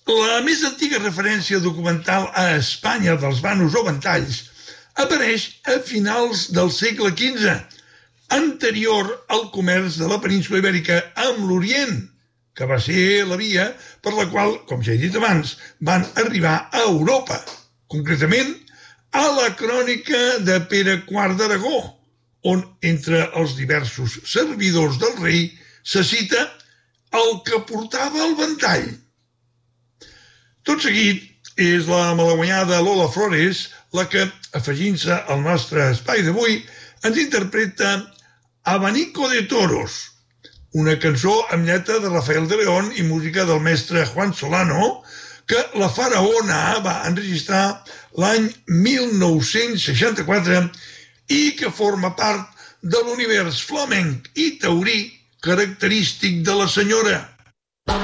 La més antiga referència documental a Espanya dels vanos o ventalls apareix a finals del segle XV, anterior al comerç de la península Ibèrica amb l'Orient, que va ser la via per la qual, com ja he dit abans, van arribar a Europa, concretament a la crònica de Pere IV d'Aragó, on, entre els diversos servidors del rei, se cita el que portava el ventall. Tot seguit, és la malaguanyada Lola Flores la que, afegint-se al nostre espai d'avui, ens interpreta Abanico de Toros, una cançó amb lletra de Rafael de León i música del mestre Juan Solano, que la Faraona va enregistrar l'any 1964 i que forma part de l'univers flamenc i taurí característic de la senyora.